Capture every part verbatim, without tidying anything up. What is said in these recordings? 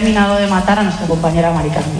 terminado de matar a nuestra compañera Mari Carmen.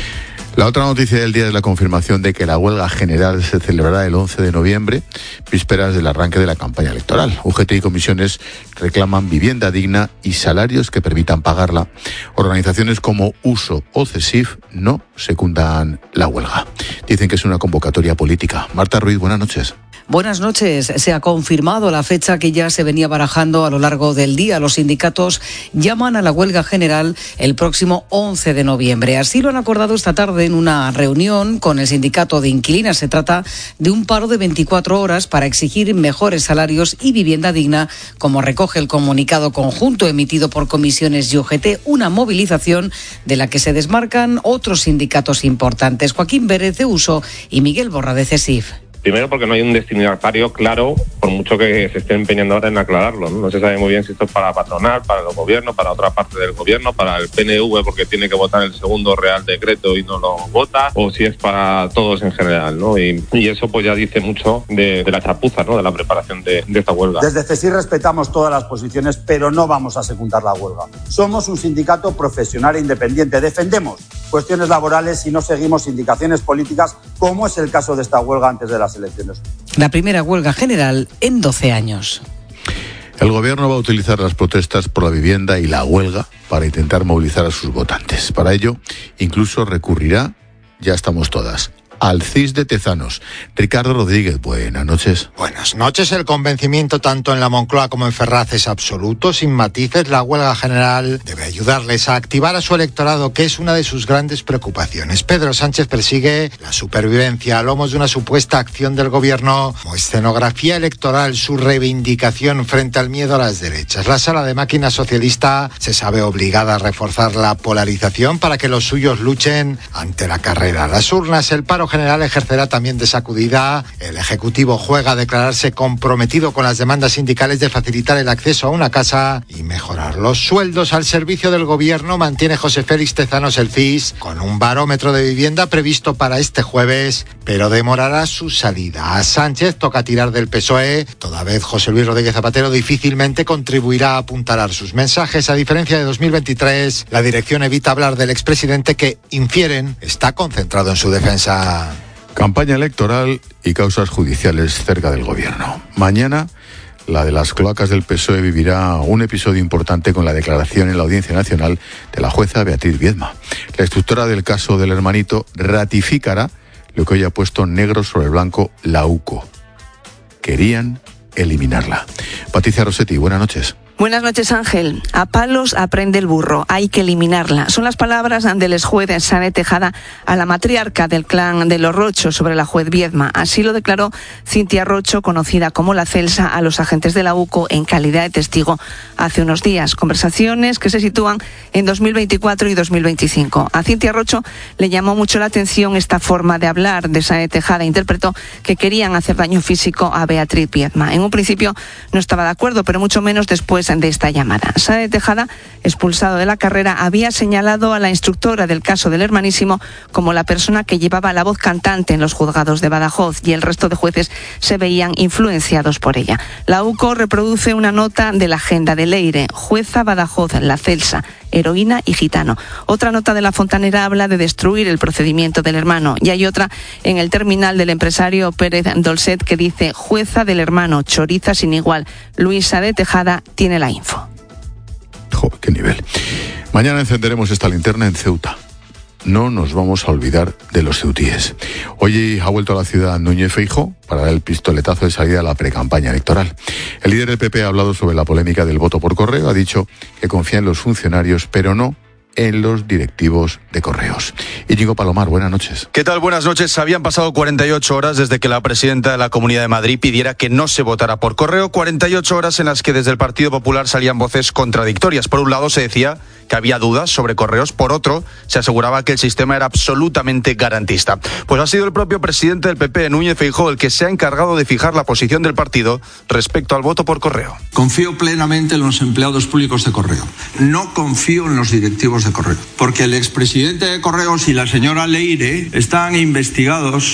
La otra noticia del día es la confirmación de que la huelga general se celebrará el once de noviembre, vísperas del arranque de la campaña electoral. U G T y comisiones reclaman vivienda digna y salarios que permitan pagarla. Organizaciones como Uso o CESIF no secundan la huelga. Dicen que es una convocatoria política. Marta Ruiz, buenas noches. Buenas noches. Se ha confirmado la fecha que ya se venía barajando a lo largo del día. Los sindicatos llaman a la huelga general el próximo once de noviembre. Así lo han acordado esta tarde en una reunión con el sindicato de inquilinas. Se trata de un paro de veinticuatro horas para exigir mejores salarios y vivienda digna, como recoge el comunicado conjunto emitido por comisiones y U G T, una movilización de la que se desmarcan otros sindicatos importantes. Joaquín Vélez de Uso y Miguel Borra de CESIF. Primero porque no hay un destinatario claro, por mucho que se esté empeñando ahora en aclararlo, ¿no? No se sabe muy bien si esto es para patronal, para el gobierno, para otra parte del gobierno, para el P N V porque tiene que votar el segundo Real Decreto y no lo vota, o si es para todos en general, ¿no? Y, y eso pues ya dice mucho de, de la chapuza, ¿no? De la preparación de, de esta huelga. Desde CESIF respetamos todas las posiciones, pero no vamos a secundar la huelga. Somos un sindicato profesional e independiente. Defendemos cuestiones laborales y no seguimos indicaciones políticas, como es el caso de esta huelga antes de las elecciones. La primera huelga general en doce años. El gobierno va a utilizar las protestas por la vivienda y la huelga para intentar movilizar a sus votantes. Para ello, incluso recurrirá, ya estamos todas, al C I S de Tezanos. Ricardo Rodríguez, buenas noches. Buenas noches. El convencimiento tanto en la Moncloa como en Ferraz es absoluto, sin matices. La huelga general debe ayudarles a activar a su electorado, que es una de sus grandes preocupaciones. Pedro Sánchez persigue la supervivencia a lomos de una supuesta acción del gobierno como escenografía electoral, su reivindicación frente al miedo a las derechas. La sala de máquinas socialista se sabe obligada a reforzar la polarización para que los suyos luchen ante la carrera. Las urnas, el paro general ejercerá también de sacudida. El Ejecutivo juega a declararse comprometido con las demandas sindicales de facilitar el acceso a una casa y mejorar los sueldos al servicio del gobierno. Mantiene José Félix Tezanos el C I S con un barómetro de vivienda previsto para este jueves, pero demorará su salida. A Sánchez toca tirar del P S O E. Toda vez José Luis Rodríguez Zapatero difícilmente contribuirá a apuntalar sus mensajes. A diferencia de dos mil veintitrés, la dirección evita hablar del expresidente, que, infieren, está concentrado en su defensa. Campaña electoral y causas judiciales cerca del gobierno. Mañana, la de las cloacas del P S O E vivirá un episodio importante con la declaración en la Audiencia Nacional de la jueza Beatriz Viedma. La instructora del caso del hermanito ratificará lo que hoy ha puesto negro sobre blanco la U C O. Querían eliminarla. Patricia Rossetti, buenas noches. Buenas noches, Ángel. A palos aprende el burro, hay que eliminarla. Son las palabras del exjuez Sané Tejada a la matriarca del clan de los Rocho sobre la juez Viedma. Así lo declaró Cintia Rocho, conocida como la Celsa, a los agentes de la U C O en calidad de testigo hace unos días. Conversaciones que se sitúan en dos mil veinticuatro y dos mil veinticinco. A Cintia Rocho le llamó mucho la atención esta forma de hablar de Sané Tejada. Interpretó que querían hacer daño físico a Beatriz Viedma. En un principio no estaba de acuerdo, pero mucho menos después de esta llamada. Sané Tejada, expulsado de la carrera, había señalado a la instructora del caso del hermanísimo como la persona que llevaba la voz cantante en los juzgados de Badajoz, y el resto de jueces se veían influenciados por ella. La U C O reproduce una nota de la agenda de Leire: jueza Badajoz, la Celsa, heroína y gitano. Otra nota de La Fontanera habla de destruir el procedimiento del hermano, y hay otra en el terminal del empresario Pérez Dolcet que dice: jueza del hermano, choriza sin igual. Luisa de Tejada tiene la info. Joder, qué nivel. Mañana encenderemos esta linterna en Ceuta. No nos vamos a olvidar de los ceutíes. Hoy ha vuelto a la ciudad Núñez Feijóo para dar el pistoletazo de salida a la precampaña electoral. El líder del P P ha hablado sobre la polémica del voto por correo. Ha dicho que confía en los funcionarios, pero no en los directivos de Correos. Íñigo Palomar, buenas noches. ¿Qué tal? Buenas noches. Habían pasado cuarenta y ocho horas desde que la presidenta de la Comunidad de Madrid pidiera que no se votara por correo. cuarenta y ocho horas en las que desde el Partido Popular salían voces contradictorias. Por un lado se decía que había dudas sobre Correos, por otro se aseguraba que el sistema era absolutamente garantista. Pues ha sido el propio presidente del P P, Núñez Feijóo, el que se ha encargado de fijar la posición del partido respecto al voto por correo. Confío plenamente en los empleados públicos de Correo. No confío en los directivos de Correo, porque el expresidente de Correos y la señora Leire están investigados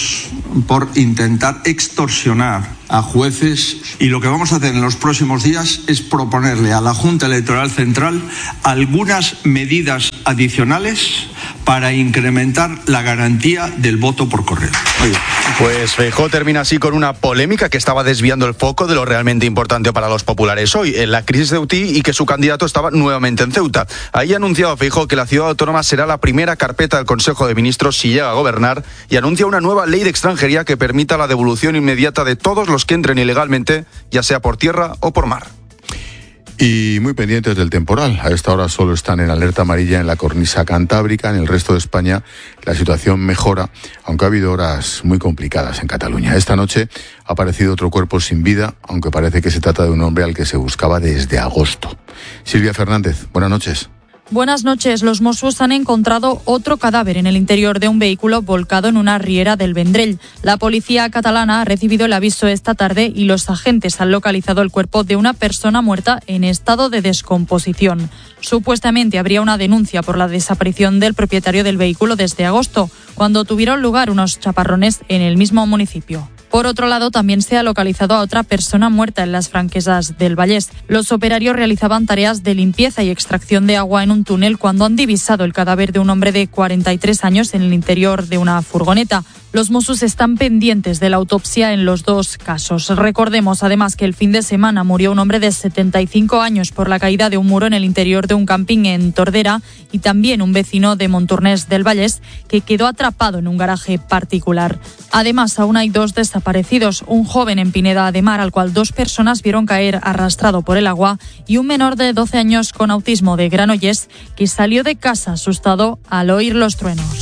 por intentar extorsionar a jueces, y lo que vamos a hacer en los próximos días es proponerle a la Junta Electoral Central algunas medidas adicionales para incrementar la garantía del voto por correo. Pues Feijóo termina así con una polémica que estaba desviando el foco de lo realmente importante para los populares hoy, en la crisis de Ceutí, y que su candidato estaba nuevamente en Ceuta. Ahí ha anunciado Feijóo que la ciudad autónoma será la primera carpeta del Consejo de Ministros si llega a gobernar, y anuncia una nueva ley de extranjería que permita la devolución inmediata de todos los que entren ilegalmente, ya sea por tierra o por mar. Y muy pendientes del temporal. A esta hora solo están en alerta amarilla en la cornisa cantábrica. En el resto de España la situación mejora, aunque ha habido horas muy complicadas en Cataluña. Esta noche ha aparecido otro cuerpo sin vida, aunque parece que se trata de un hombre al que se buscaba desde agosto. Silvia Fernández, buenas noches. Buenas noches. Los Mossos han encontrado otro cadáver en el interior de un vehículo volcado en una riera del Vendrell. La policía catalana ha recibido el aviso esta tarde y los agentes han localizado el cuerpo de una persona muerta en estado de descomposición. Supuestamente habría una denuncia por la desaparición del propietario del vehículo desde agosto, cuando tuvieron lugar unos chaparrones en el mismo municipio. Por otro lado, también se ha localizado a otra persona muerta en las Franquesas del Vallés. Los operarios realizaban tareas de limpieza y extracción de agua en un túnel cuando han divisado el cadáver de un hombre de cuarenta y tres años en el interior de una furgoneta. Los Mossos están pendientes de la autopsia en los dos casos. Recordemos además que el fin de semana murió un hombre de setenta y cinco años por la caída de un muro en el interior de un camping en Tordera, y también un vecino de Montornès del Vallès que quedó atrapado en un garaje particular. Además, aún hay dos desaparecidos, un joven en Pineda de Mar al cual dos personas vieron caer arrastrado por el agua, y un menor de doce años con autismo de Granollers que salió de casa asustado al oír los truenos.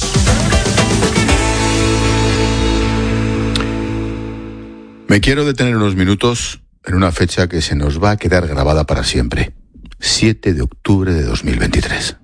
Me quiero detener unos minutos en una fecha que se nos va a quedar grabada para siempre. siete de octubre de dos mil veintitrés.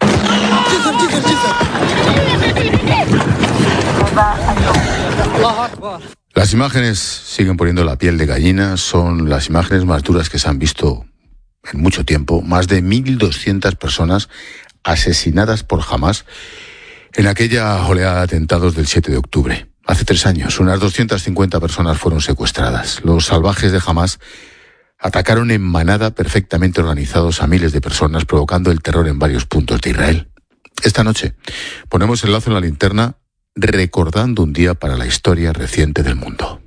Las imágenes siguen poniendo la piel de gallina. Son las imágenes más duras que se han visto en mucho tiempo. Más de mil doscientas personas asesinadas por Hamás en aquella oleada de atentados del siete de octubre. Hace tres años, unas doscientas cincuenta personas fueron secuestradas. Los salvajes de Hamás atacaron en manada perfectamente organizados a miles de personas, provocando el terror en varios puntos de Israel. Esta noche ponemos el lazo en la linterna recordando un día para la historia reciente del mundo.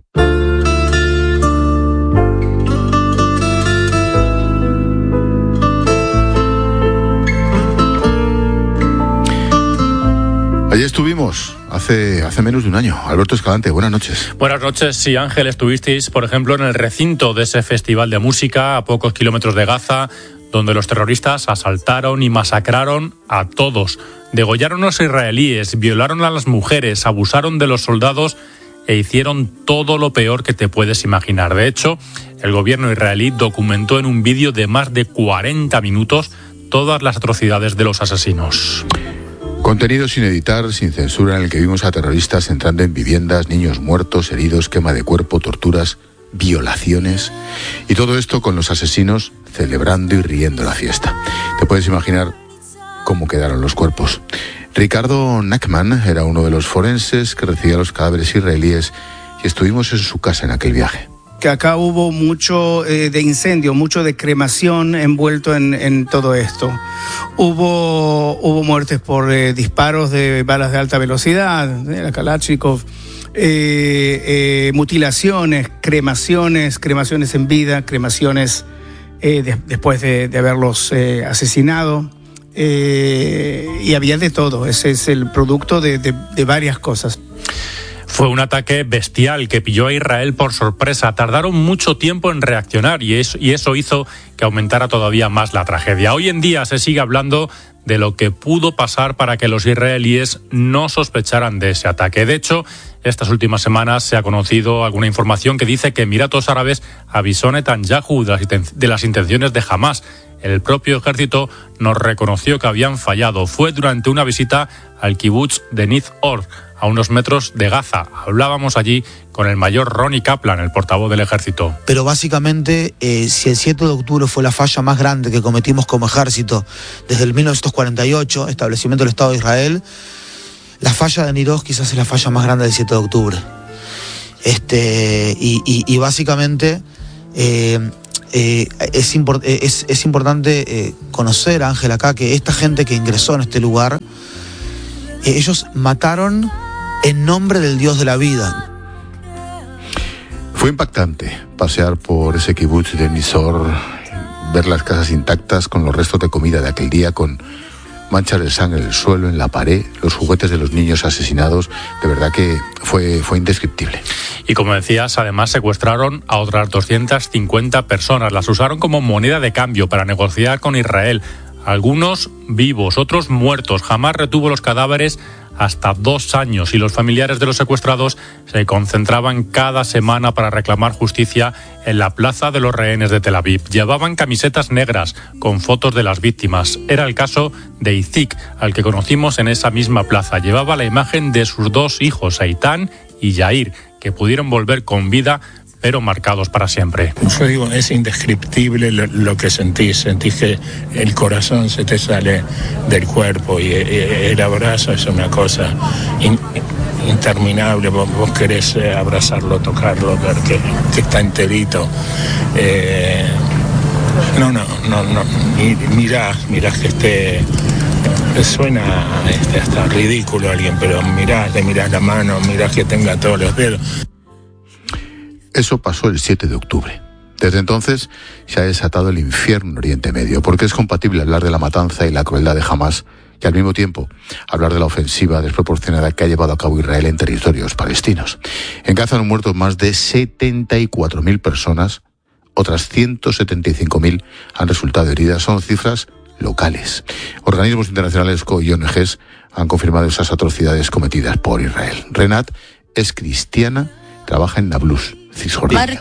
Allí estuvimos hace, hace menos de un año. Alberto Escalante, buenas noches. Buenas noches. Sí, Ángel, estuvisteis, por ejemplo, en el recinto de ese festival de música a pocos kilómetros de Gaza, donde los terroristas asaltaron y masacraron a todos. Degollaron a los israelíes, violaron a las mujeres, abusaron de los soldados e hicieron todo lo peor que te puedes imaginar. De hecho, el gobierno israelí documentó en un vídeo de más de cuarenta minutos todas las atrocidades de los asesinos. Contenido sin editar, sin censura, en el que vimos a terroristas entrando en viviendas, niños muertos, heridos, quema de cuerpo, torturas, violaciones, y todo esto con los asesinos celebrando y riendo la fiesta. Te puedes imaginar cómo quedaron los cuerpos. Ricardo Nachman era uno de los forenses que recibía los cadáveres israelíes y estuvimos en su casa en aquel viaje. Que acá hubo mucho eh, de incendio, mucho de cremación envuelto en, en todo esto. Hubo, hubo muertes por eh, disparos de balas de alta velocidad, de la Kalashnikov, eh, eh, mutilaciones, cremaciones, cremaciones en vida, cremaciones eh, de, después de, de haberlos eh, asesinado. Eh, y había de todo. Ese es el producto de, de, de varias cosas. Fue un ataque bestial que pilló a Israel por sorpresa. Tardaron mucho tiempo en reaccionar y eso, y eso hizo que aumentara todavía más la tragedia. Hoy en día se sigue hablando de lo que pudo pasar para que los israelíes no sospecharan de ese ataque. De hecho, estas últimas semanas se ha conocido alguna información que dice que Emiratos Árabes avisó a Netanyahu de las intenciones de Hamás. El propio ejército nos reconoció que habían fallado. Fue durante una visita al kibutz de Nid Or, a unos metros de Gaza. Hablábamos allí con el mayor Ronnie Kaplan, el portavoz del ejército. Pero básicamente, eh, si el siete de octubre fue la falla más grande que cometimos como ejército desde el mil novecientos cuarenta y ocho, establecimiento del Estado de Israel, la falla de Nid Or quizás es la falla más grande del siete de octubre. Este, y, y, y básicamente eh, eh, es, import, es, es importante eh, conocer, Ángel, acá, que esta gente que ingresó en este lugar, eh, ellos mataron en nombre del Dios de la vida. Fue impactante pasear por ese kibutz de Nisor, ver las casas intactas con los restos de comida de aquel día, con manchas de sangre en el suelo, en la pared, los juguetes de los niños asesinados. De verdad que fue, fue indescriptible. Y como decías, además secuestraron a otras doscientas cincuenta personas. Las usaron como moneda de cambio para negociar con Israel. Algunos vivos, otros muertos. Jamás retuvo los cadáveres hasta dos años y los familiares de los secuestrados se concentraban cada semana para reclamar justicia en la plaza de los rehenes de Tel Aviv. Llevaban camisetas negras con fotos de las víctimas. Era el caso de Itzik, al que conocimos en esa misma plaza. Llevaba la imagen de sus dos hijos, Eitan y Yair, que pudieron volver con vida, pero marcados para siempre. Yo digo, es indescriptible lo, lo que sentís. Sentís que el corazón se te sale del cuerpo y, y el abrazo es una cosa in, interminable. Vos, vos querés abrazarlo, tocarlo, ver que, que está enterito. Eh, no, no, no, no. Mirá, mirá que esté... Suena este, hasta ridículo a alguien, pero mirá, le mirás la mano, mirá que tenga todos los dedos. Eso pasó el siete de octubre. Desde entonces se ha desatado el infierno en Oriente Medio, porque es compatible hablar de la matanza y la crueldad de Hamás y al mismo tiempo hablar de la ofensiva desproporcionada que ha llevado a cabo Israel en territorios palestinos. En Gaza han muerto más de setenta y cuatro mil personas, otras ciento setenta y cinco mil han resultado heridas. Son cifras locales. Organismos internacionales y O N Ges han confirmado esas atrocidades cometidas por Israel. Renat es cristiana, trabaja en Nablus, Cisjordania.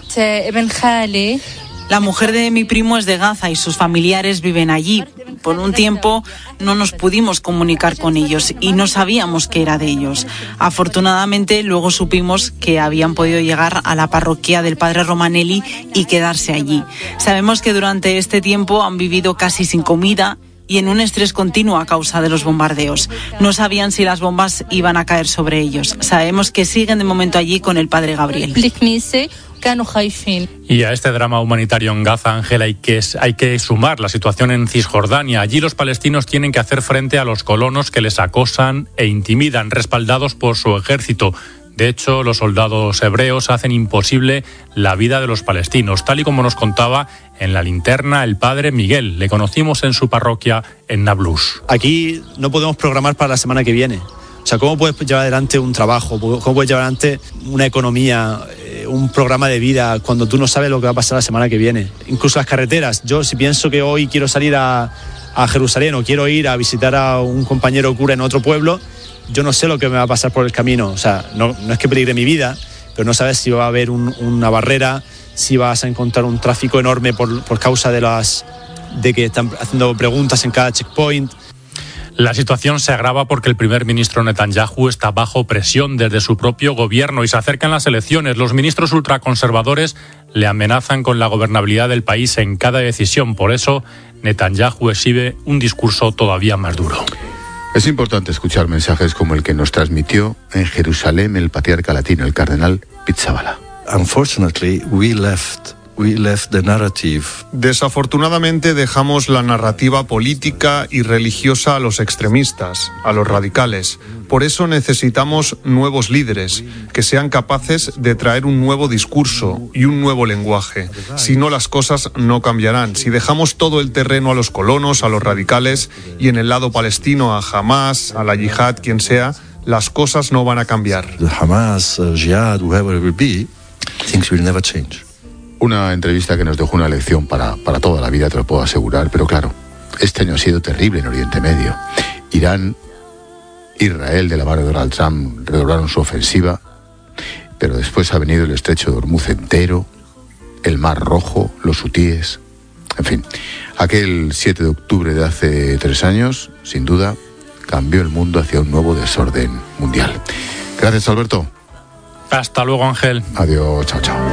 La mujer de mi primo es de Gaza y sus familiares viven allí. Por un tiempo no nos pudimos comunicar con ellos y no sabíamos qué era de ellos. Afortunadamente luego supimos que habían podido llegar a la parroquia del padre Romanelli y quedarse allí. Sabemos que durante este tiempo han vivido casi sin comida y en un estrés continuo a causa de los bombardeos. No sabían si las bombas iban a caer sobre ellos. Sabemos que siguen de momento allí con el padre Gabriel. Y a este drama humanitario en Gaza, Ángela, hay que, hay que sumar la situación en Cisjordania. Allí los palestinos tienen que hacer frente a los colonos que les acosan e intimidan, respaldados por su ejército. De hecho, los soldados hebreos hacen imposible la vida de los palestinos, tal y como nos contaba en la linterna el padre Miguel. Le conocimos en su parroquia en Nablus. Aquí no podemos programar para la semana que viene. O sea, ¿cómo puedes llevar adelante un trabajo? ¿Cómo puedes llevar adelante una economía, un programa de vida, cuando tú no sabes lo que va a pasar la semana que viene? Incluso las carreteras. Yo, si pienso que hoy quiero salir a, a Jerusalén o quiero ir a visitar a un compañero cura en otro pueblo, yo no sé lo que me va a pasar por el camino. O sea, no, no es que peligre mi vida, pero no sabes si va a haber un, una barrera, si vas a encontrar un tráfico enorme por, por causa de las de que están haciendo preguntas en cada checkpoint. La situación se agrava porque el primer ministro Netanyahu está bajo presión desde su propio gobierno y se acercan las elecciones. Los ministros ultraconservadores le amenazan con la gobernabilidad del país en cada decisión. Por eso, Netanyahu exhibe un discurso todavía más duro. Es importante escuchar mensajes como el que nos transmitió en Jerusalén el patriarca latino, el cardenal Pizzaballa. Unfortunately, we left We left the narrative. Desafortunadamente dejamos la narrativa política y religiosa a los extremistas, a los radicales. Por eso necesitamos nuevos líderes que sean capaces de traer un nuevo discurso y un nuevo lenguaje. Si no, las cosas no cambiarán. Si dejamos todo el terreno a los colonos, a los radicales y en el lado palestino a Hamas, a la yihad, quien sea, las cosas no van a cambiar. The Hamas, uh, jihad, whoever it will be, things will never change. Una entrevista que nos dejó una lección para, para toda la vida, te lo puedo asegurar, pero claro, este año ha sido terrible en Oriente Medio. Irán, Israel, de la mano de Donald Trump, redoblaron su ofensiva, pero después ha venido el estrecho de Hormuz entero, el Mar Rojo, los hutíes, en fin. Aquel siete de octubre de hace tres años, sin duda, cambió el mundo hacia un nuevo desorden mundial. Gracias, Alberto. Hasta luego, Ángel. Adiós, chao, chao.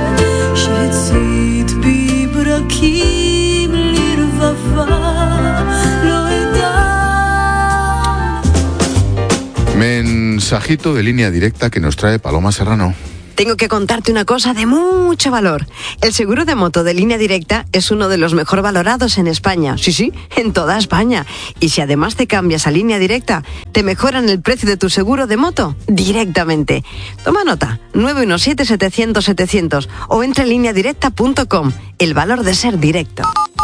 Mensajito de línea directa que nos trae Paloma Serrano. tengo que contarte una cosa de mucho valor. El seguro de moto de Línea Directa es uno de los mejor valorados en España. Sí, sí, en toda España. Y si además te cambias a Línea Directa, te mejoran el precio de tu seguro de moto directamente. Toma nota, nueve uno siete, setecientos, setecientos o entra en línea directa punto com. El valor de ser directo.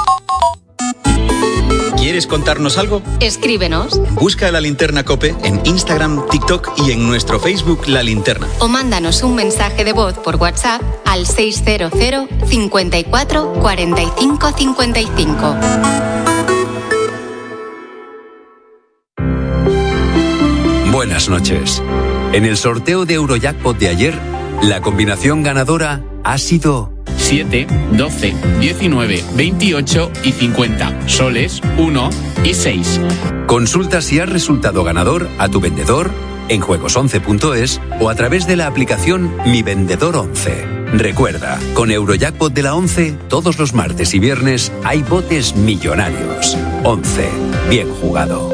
¿Quieres contarnos algo? Escríbenos. Busca La Linterna COPE en Instagram, TikTok y en nuestro Facebook La Linterna. O mándanos un mensaje de voz por WhatsApp al seis cero cero, cincuenta y cuatro, cuarenta y cinco, cincuenta y cinco. Buenas noches. En el sorteo de Eurojackpot de ayer, la combinación ganadora ha sido siete, doce, diecinueve, veintiocho y cincuenta. Soles, uno y seis. Consulta si has resultado ganador a tu vendedor en juegos once punto es o a través de la aplicación Mi Vendedor once. Recuerda, con Eurojackpot de la once, todos los martes y viernes hay botes millonarios. once. Bien jugado.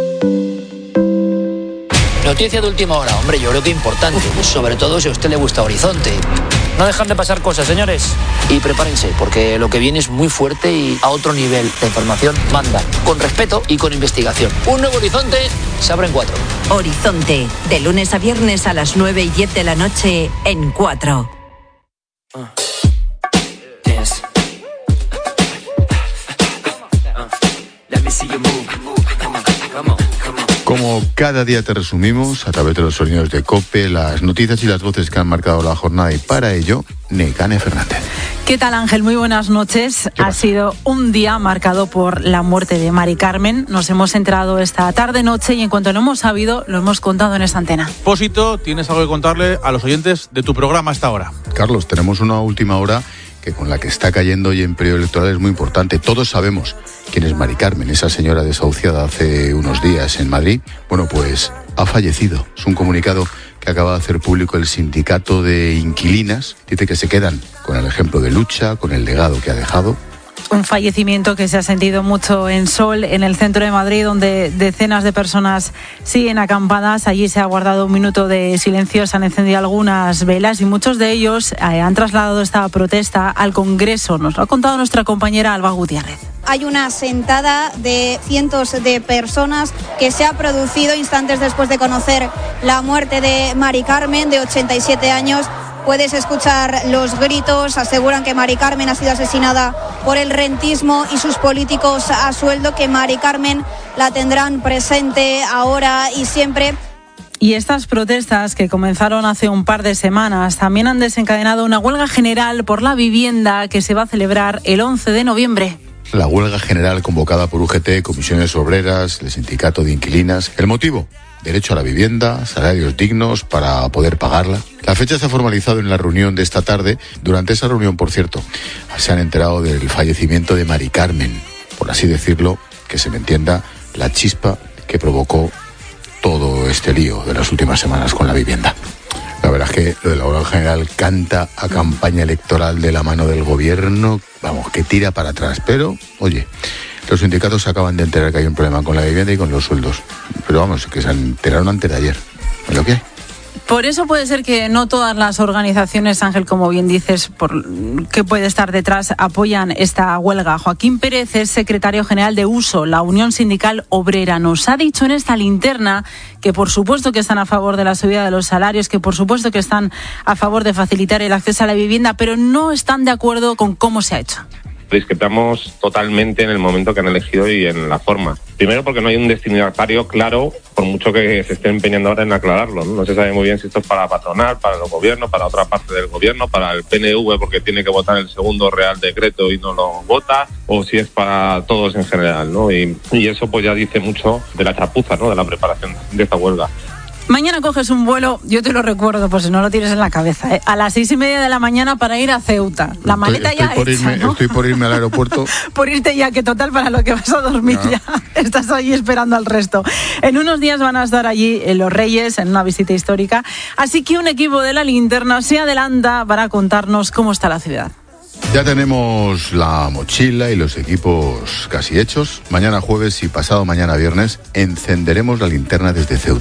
Noticia de última hora, hombre, yo creo que importante, sobre todo si a usted le gusta Horizonte. No dejan de pasar cosas, señores. Y prepárense, porque lo que viene es muy fuerte y a otro nivel. La información manda, con respeto y con investigación. Un nuevo Horizonte se abre en cuatro. Horizonte, de lunes a viernes a las nueve y diez de la noche en cuatro. Uh. Dance. Uh. Let me see you move. Come on, come on, come on. Como cada día te resumimos, a través de los sonidos de COPE, las noticias y las voces que han marcado la jornada, y para ello, Nekane Fernández. ¿Qué tal, Ángel? Muy buenas noches. Ha sido un día marcado por la muerte de Mari Carmen. Nos hemos enterado esta tarde-noche y en cuanto lo hemos sabido, lo hemos contado en esta antena. Pósito, tienes algo que contarle a los oyentes de tu programa hasta ahora. Carlos, tenemos una última hora que con la que está cayendo hoy en periodo electoral es muy importante. Todos sabemos quién es Mari Carmen, esa señora desahuciada hace unos días en Madrid. Bueno, pues ha fallecido. Es un comunicado que acaba de hacer público el sindicato de inquilinas. Dice que se quedan con el ejemplo de lucha, con el legado que ha dejado. Un fallecimiento que se ha sentido mucho en Sol, en el centro de Madrid, donde decenas de personas siguen acampadas. Allí se ha guardado un minuto de silencio, se han encendido algunas velas y muchos de ellos eh, han trasladado esta protesta al Congreso. Nos lo ha contado nuestra compañera Alba Gutiérrez. Hay una sentada de cientos de personas que se ha producido instantes después de conocer la muerte de Mari Carmen, de ochenta y siete años. Puedes escuchar los gritos, aseguran que Mari Carmen ha sido asesinada por el rentismo y sus políticos a sueldo, que Mari Carmen la tendrán presente ahora y siempre. Y estas protestas, que comenzaron hace un par de semanas, también han desencadenado una huelga general por la vivienda que se va a celebrar el once de noviembre. La huelga general convocada por U G T, comisiones obreras, el sindicato de inquilinas. ¿El motivo? Derecho a la vivienda, salarios dignos para poder pagarla. La fecha se ha formalizado en la reunión de esta tarde. Durante esa reunión, por cierto, se han enterado del fallecimiento de Mari Carmen, por así decirlo, que se me entienda, la chispa que provocó todo este lío de las últimas semanas con la vivienda. La verdad es que lo de la huelga general canta a campaña electoral de la mano del gobierno, vamos, que tira para atrás. Pero, oye, los sindicatos se acaban de enterar que hay un problema con la vivienda y con los sueldos. Pero vamos, que se enteraron antes de ayer. ¿Es lo que hay? Por eso puede ser que no todas las organizaciones, Ángel, como bien dices, por que puede estar detrás, apoyan esta huelga. Joaquín Pérez es secretario general de USO, la Unión Sindical Obrera. Nos ha dicho en esta linterna que por supuesto que están a favor de la subida de los salarios, que por supuesto que están a favor de facilitar el acceso a la vivienda, pero no están de acuerdo con cómo se ha hecho. Discrepamos totalmente en el momento que han elegido y en la forma. Primero porque no hay un destinatario claro, por mucho que se esté empeñando ahora en aclararlo, ¿no? No se sabe muy bien si esto es para patronal, para el gobierno, para otra parte del gobierno, para el P N V porque tiene que votar el segundo Real Decreto y no lo vota, o si es para todos en general, ¿no? Y, y eso pues ya dice mucho de la chapuza, ¿no? De la preparación de esta huelga. Mañana coges un vuelo, yo te lo recuerdo, por si no lo tienes en la cabeza, ¿eh? A las seis y media de la mañana para ir a Ceuta. La maleta estoy, estoy ya por hecha, irme, ¿no? Estoy por irme al aeropuerto. Por irte ya, que total, para lo que vas a dormir no. ya estás allí esperando al resto. En unos días van a estar allí los Reyes en una visita histórica, así que un equipo de La Linterna se adelanta para contarnos cómo está la ciudad. Ya tenemos la mochila y los equipos casi hechos. Mañana jueves y pasado mañana viernes encenderemos la linterna desde Ceuta.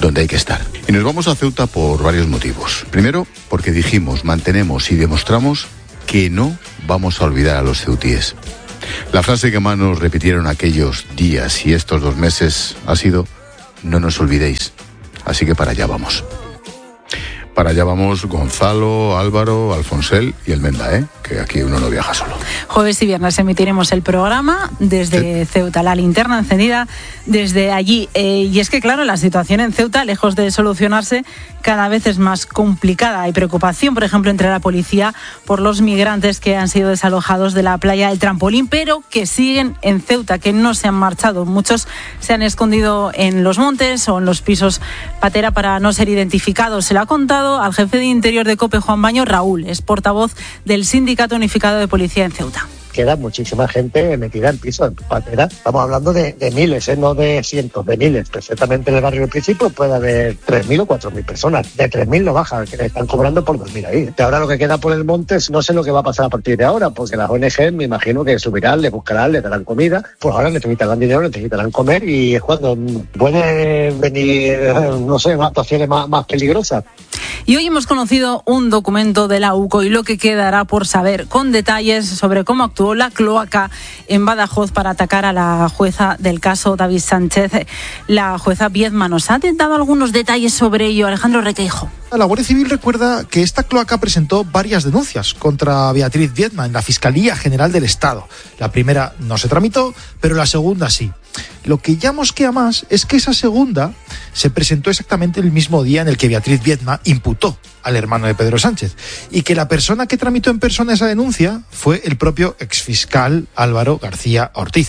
donde hay que estar. Y nos vamos a Ceuta por varios motivos. Primero, porque dijimos, mantenemos y demostramos que no vamos a olvidar a los ceutíes. La frase que más nos repitieron aquellos días y estos dos meses ha sido: no nos olvidéis. Así que para allá vamos. Para allá vamos Gonzalo, Álvaro, Alfonsel y el Menda, ¿eh? Que aquí uno no viaja solo. Jueves y viernes emitiremos el programa desde sí. Ceuta, la linterna encendida desde allí. Eh, y es que, claro, la situación en Ceuta, lejos de solucionarse, cada vez es más complicada. Hay preocupación, por ejemplo, entre la policía por los migrantes que han sido desalojados de la playa del Trampolín, pero que siguen en Ceuta, que no se han marchado. Muchos se han escondido en los montes o en los pisos patera para no ser identificados. Se lo ha contado al jefe de Interior de COPE, Juan Baño. Raúl es portavoz del Sindicato Unificado de Policía en Ceuta. Queda muchísima gente metida en pisos, en patera. Estamos hablando de, de miles, ¿eh? No de cientos, de miles. Perfectamente en el barrio del Principio puede haber tres mil o cuatro mil personas. De tres mil no baja, que le están cobrando por dormir ahí. De ahora lo que queda por el monte, no sé lo que va a pasar a partir de ahora, porque las O N G me imagino que subirán, le buscarán, le darán comida. Pues ahora necesitarán dinero, necesitarán comer, y es cuando puede venir, no sé, actuaciones más, más peligrosas. Y hoy hemos conocido un documento de la U C O y lo que quedará por saber, con detalles sobre cómo actuó la cloaca en Badajoz para atacar a la jueza del caso David Sánchez, la jueza Viedma. Nos ha dado algunos detalles sobre ello Alejandro Requeijo. La Guardia Civil recuerda que esta cloaca presentó varias denuncias contra Beatriz Viedma en la Fiscalía General del Estado. La primera no se tramitó, pero la segunda sí. Lo que ya mosquea más es que esa segunda se presentó exactamente el mismo día en el que Beatriz Viedma imputó al hermano de Pedro Sánchez, y que la persona que tramitó en persona esa denuncia fue el propio exfiscal Álvaro García Ortiz.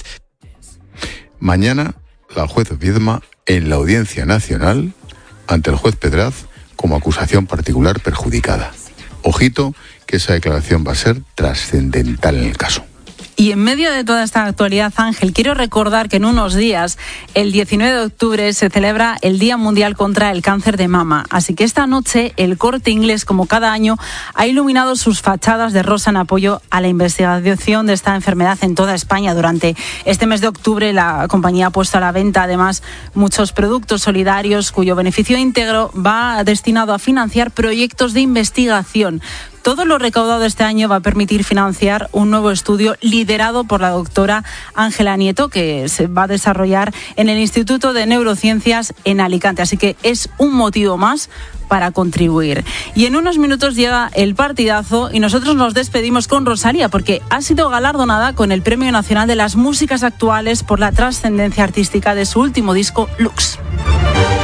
Mañana, la juez Viedma en la Audiencia Nacional ante el juez Pedraz como acusación particular perjudicada. Ojito, que esa declaración va a ser trascendental en el caso. Y en medio de toda esta actualidad, Ángel, quiero recordar que en unos días, el diecinueve de octubre, se celebra el Día Mundial contra el Cáncer de Mama. Así que esta noche, el Corte Inglés, como cada año, ha iluminado sus fachadas de rosa en apoyo a la investigación de esta enfermedad en toda España. Durante este mes de octubre, la compañía ha puesto a la venta, además, muchos productos solidarios cuyo beneficio íntegro va destinado a financiar proyectos de investigación. Todo lo recaudado este año va a permitir financiar un nuevo estudio liderado por la doctora Ángela Nieto, que se va a desarrollar en el Instituto de Neurociencias en Alicante. Así que es un motivo más para contribuir. Y en unos minutos llega el partidazo y nosotros nos despedimos con Rosalía, porque ha sido galardonada con el Premio Nacional de las Músicas Actuales por la trascendencia artística de su último disco, Lux.